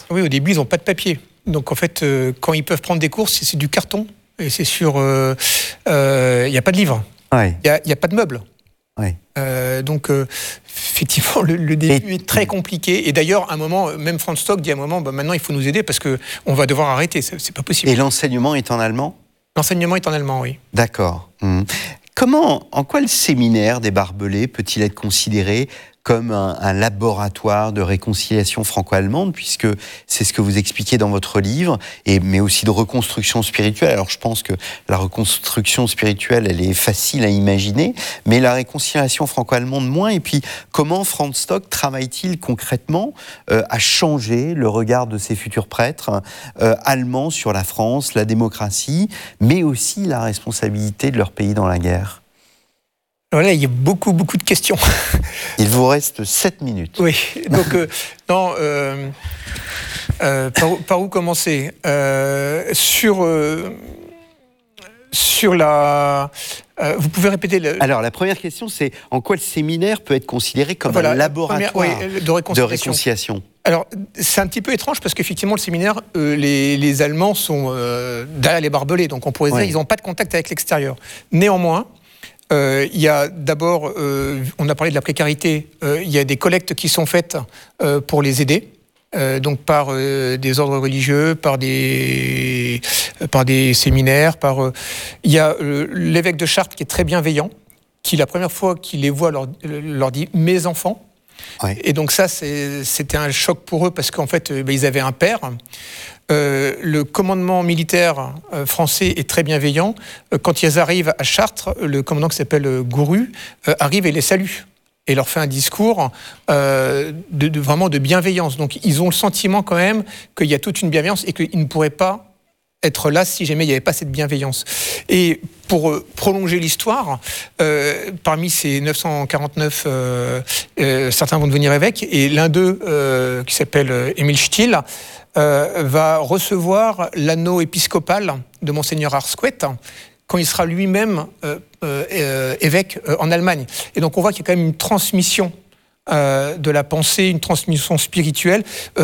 Oui, au début, ils n'ont pas de papier. Donc en fait, quand ils peuvent prendre des cours, c'est du carton. Et c'est sûr, il n'y a pas de livre. Ouais. Il n'y a pas de meubles. Ouais. Donc, effectivement, le début est très compliqué. Et d'ailleurs, à un moment, même Franz Stock dit à un moment, maintenant, il faut nous aider parce qu'on va devoir arrêter. C'est pas possible. Et l'enseignement est en allemand ? L'enseignement est en allemand, oui. D'accord. En quoi le séminaire des Barbelés peut-il être considéré comme un laboratoire de réconciliation franco-allemande, puisque c'est ce que vous expliquez dans votre livre, mais aussi de reconstruction spirituelle. Alors je pense que la reconstruction spirituelle, elle est facile à imaginer, mais la réconciliation franco-allemande moins. Et puis, comment Franz Stock travaille-t-il concrètement à changer le regard de ses futurs prêtres allemands sur la France, la démocratie, mais aussi la responsabilité de leur pays dans la guerre ? Voilà, il y a beaucoup de questions. Il vous reste 7 minutes. Oui, donc, par où commencer ? Sur la... vous pouvez répéter Alors, la première question, c'est en quoi le séminaire peut être considéré comme un laboratoire de réconciliation ? Alors, c'est un petit peu étrange parce qu'effectivement, le séminaire, les Allemands sont derrière les barbelés, donc on pourrait dire qu'ils n'ont pas de contact avec l'extérieur. Néanmoins, il y a d'abord, on a parlé de la précarité, il y a des collectes qui sont faites pour les aider, donc par des ordres religieux, par des séminaires, il y a l'évêque de Chartres qui est très bienveillant, qui la première fois qu'il les voit leur dit « mes enfants ». Ouais. Et donc ça, c'était un choc pour eux parce qu'en fait, ils avaient un père. Le commandement militaire français est très bienveillant. Quand ils arrivent à Chartres, le commandant qui s'appelle Gourou arrive et les salue et leur fait un discours vraiment de bienveillance. Donc ils ont le sentiment quand même qu'il y a toute une bienveillance et qu'ils ne pourraient pas être là si jamais il n'y avait pas cette bienveillance. Et pour prolonger l'histoire, parmi ces 949, certains vont devenir évêques, et l'un d'eux, qui s'appelle Émile Stihl, va recevoir l'anneau épiscopal de Monseigneur Arsquet quand il sera lui-même évêque en Allemagne. Et donc on voit qu'il y a quand même une transmission de la pensée, une transmission spirituelle.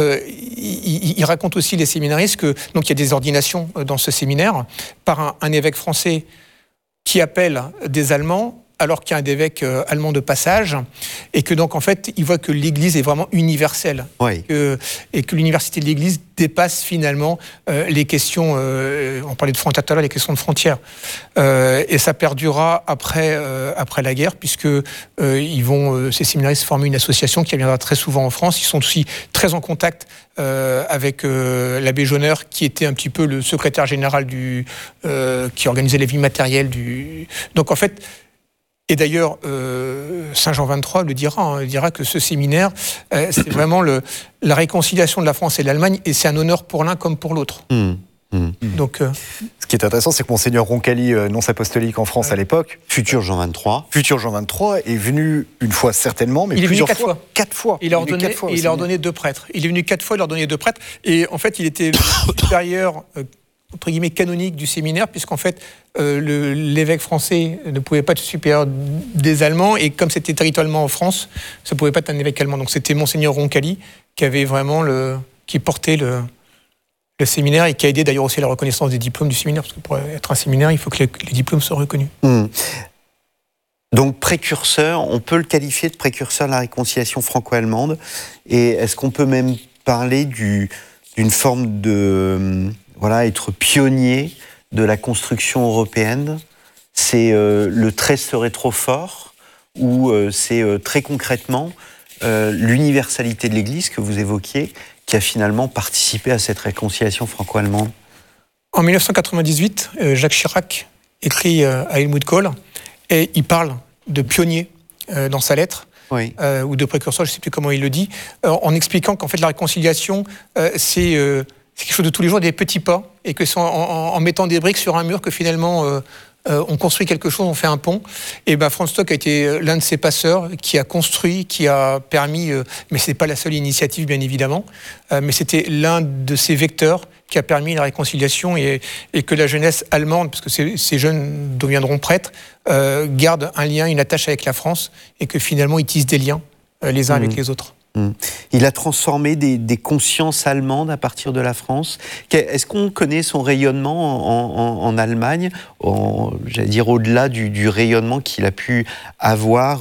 Il raconte aussi, les séminaristes, que donc il y a des ordinations dans ce séminaire par un évêque français qui appelle des Allemands alors qu'il y a un évêque allemand de passage, et que donc en fait il voit que l'Église est vraiment universelle, et que l'université de l'Église dépasse finalement les questions, on parlait de frontières tout à l'heure, les questions de frontières, et ça perdurera après la guerre, puisque ces séminaristes former une association qui viendra très souvent en France. Ils sont aussi très en contact avec l'abbé Joneur, qui était un petit peu le secrétaire général qui organisait la vie matérielle donc en fait. Et d'ailleurs, Saint Jean XXIII le dira, il dira que ce séminaire, c'est vraiment la réconciliation de la France et de l'Allemagne, et c'est un honneur pour l'un comme pour l'autre. Donc, ce qui est intéressant, c'est que Monseigneur Roncalli, nonce apostolique en France à l'époque, futur Jean XXIII, est venu une fois certainement, mais il est plusieurs venu fois. 4 fois. Il a ordonné 2 prêtres. Il est venu 4 fois, il a ordonné 2 prêtres, et en fait, il était supérieur, entre guillemets, canonique du séminaire, puisqu'en fait, l'évêque français ne pouvait pas être supérieur des Allemands, et comme c'était territorialement en France, ça ne pouvait pas être un évêque allemand. Donc c'était Monseigneur Roncalli qui avait vraiment qui portait le séminaire, et qui a aidé d'ailleurs aussi à la reconnaissance des diplômes du séminaire, parce que pour être un séminaire, il faut que les diplômes soient reconnus. Donc précurseur, on peut le qualifier de précurseur de la réconciliation franco-allemande, et est-ce qu'on peut même parler d'une forme de... être pionnier de la construction européenne? C'est le trait serait trop fort, ou c'est très concrètement l'universalité de l'Église que vous évoquiez, qui a finalement participé à cette réconciliation franco-allemande? En 1998, Jacques Chirac écrit à Helmut Kohl, et il parle de pionnier dans sa lettre, ou de précurseur, je ne sais plus comment il le dit, en expliquant qu'en fait la réconciliation, c'est quelque chose de tous les jours, des petits pas, et que c'est en mettant des briques sur un mur que finalement on construit quelque chose, on fait un pont. Et Franz Stock a été l'un de ces passeurs qui a construit, qui a permis, mais ce n'est pas la seule initiative bien évidemment, mais c'était l'un de ces vecteurs qui a permis la réconciliation, et que la jeunesse allemande, parce que ces jeunes deviendront prêtres, garde un lien, une attache avec la France, et que finalement ils tissent des liens les uns avec les autres. Il a transformé des consciences allemandes à partir de la France. Est-ce qu'on connaît son rayonnement en Allemagne, j'allais dire au-delà du rayonnement qu'il a pu avoir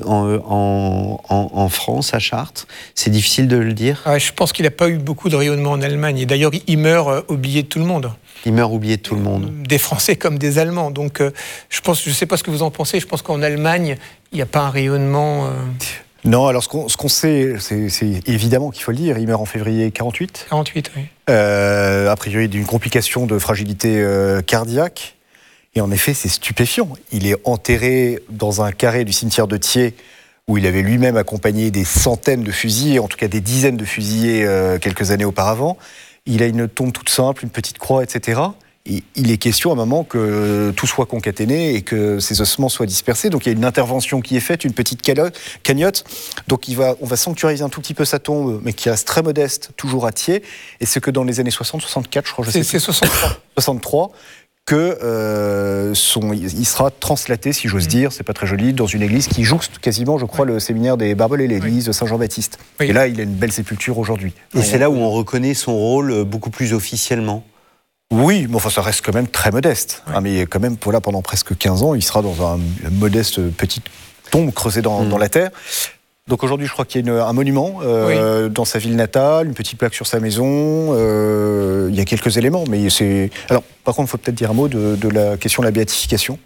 en France, à Chartres? C'est difficile de le dire. Je pense qu'il n'a pas eu beaucoup de rayonnement en Allemagne. Et d'ailleurs, il meurt oublié de tout le monde. Il meurt oublié de tout le monde. Des Français comme des Allemands. Donc, je ne sais pas ce que vous en pensez. Je pense qu'en Allemagne, il n'y a pas un rayonnement... Non, alors ce qu'on sait, c'est évidemment qu'il faut le dire, il meurt en février 48. 48, oui. A priori d'une complication de fragilité cardiaque. Et en effet, c'est stupéfiant. Il est enterré dans un carré du cimetière de Thiers, où il avait lui-même accompagné des centaines de fusillés, en tout cas des dizaines de fusillés quelques années auparavant. Il a une tombe toute simple, une petite croix, etc. Et il est question à un moment que tout soit concaténé et que ses ossements soient dispersés. Donc il y a une intervention qui est faite, une petite cagnotte. Donc on va sanctuariser un tout petit peu sa tombe, mais qui reste très modeste, toujours à Thiers. Et c'est que dans les années 60, 64, je crois, c'est 63. 63, que il sera translaté, si j'ose dire, c'est pas très joli, dans une église qui jouxte quasiment, je crois, le séminaire des Barbelés, l'église de Saint-Jean-Baptiste. Oui. Et là, il a une belle sépulture aujourd'hui. Et c'est là où on reconnaît son rôle beaucoup plus officiellement. Oui, mais enfin, ça reste quand même très modeste. Ouais. Mais quand même, voilà, pendant presque 15 ans, il sera dans une modeste petite tombe creusée dans la terre. Donc aujourd'hui, je crois qu'il y a un monument dans sa ville natale, une petite plaque sur sa maison. Il y a quelques éléments, mais c'est... Alors, par contre, il faut peut-être dire un mot de la question de la béatification.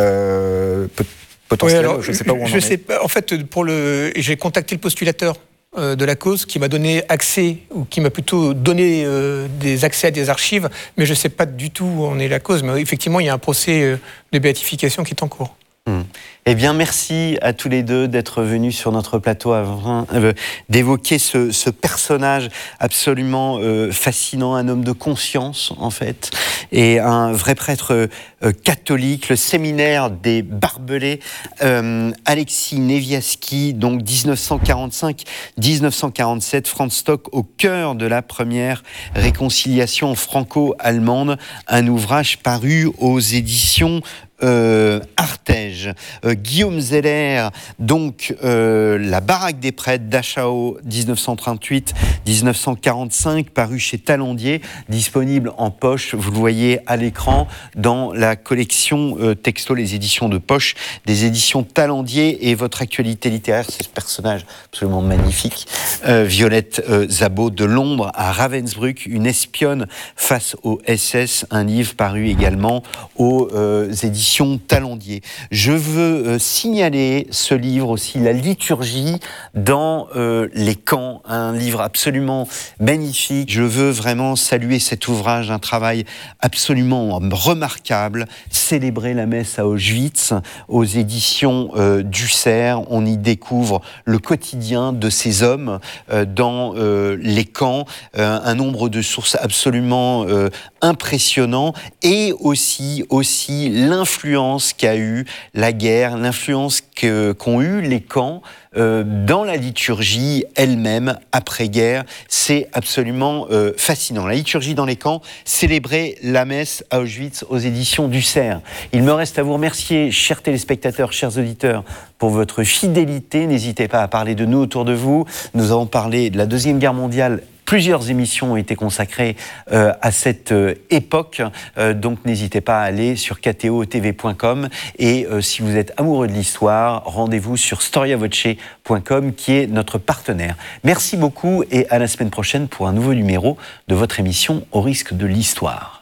Potentielle, alors, je ne sais pas où on en est. Je sais pas. En fait, j'ai contacté le postulateur de la cause qui m'a donné accès, ou qui m'a plutôt donné des accès à des archives, mais je ne sais pas du tout où en est la cause. Mais effectivement, il y a un procès de béatification qui est en cours. Eh bien, merci à tous les deux d'être venus sur notre plateau afin d'évoquer ce personnage absolument fascinant, un homme de conscience, en fait, et un vrai prêtre catholique, le séminaire des Barbelés, Alexis Neviaski, donc 1945-1947, Franz Stock, au cœur de la première réconciliation franco-allemande, un ouvrage paru aux éditions Artege. Guillaume Zeller, donc La baraque des prêtres d'Achao, 1938-1945, paru chez Talandier, disponible en poche, vous le voyez à l'écran, dans la collection texto, les éditions de poche des éditions Talandier. Et votre actualité littéraire, c'est ce personnage absolument magnifique, Violette Szabó, de Londres à Ravensbrück, une espionne face au SS, un livre paru également aux éditions Talandier. Je veux signaler ce livre aussi, La liturgie dans les camps, un livre absolument magnifique. Je veux vraiment saluer cet ouvrage, un travail absolument remarquable, Célébrer la messe à Auschwitz, aux éditions Dussert. On y découvre le quotidien de ces hommes dans les camps, un nombre de sources absolument impressionnant, et aussi l'influence qu'a eu la guerre, l'influence qu'ont eu les camps dans la liturgie elle-même après-guerre. C'est absolument fascinant. La liturgie dans les camps, Célébrer la messe à Auschwitz, aux éditions Dussert. Il me reste à vous remercier, chers téléspectateurs, chers auditeurs, pour votre fidélité. N'hésitez pas à parler de nous autour de vous. Nous avons parlé de la Deuxième Guerre mondiale. Plusieurs émissions ont été consacrées à cette époque, donc n'hésitez pas à aller sur ktotv.com, et si vous êtes amoureux de l'histoire, rendez-vous sur storiavoce.com qui est notre partenaire. Merci beaucoup et à la semaine prochaine pour un nouveau numéro de votre émission Au risque de l'histoire.